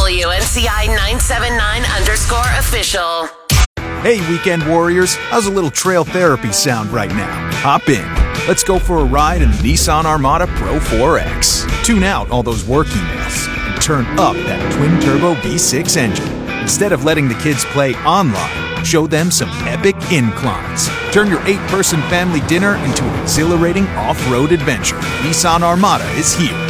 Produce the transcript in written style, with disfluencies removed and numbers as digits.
WNCI 979_official. Hey, weekend warriors, how's a little trail therapy sound right now? Hop in. Let's go for a ride in the Nissan Armada Pro 4X. Tune out all those work emails and turn up that twin-turbo V6 engine. Instead of letting the kids play online, show them some epic inclines. Turn your 8-person family dinner into an exhilarating off-road adventure. Nissan Armada is here.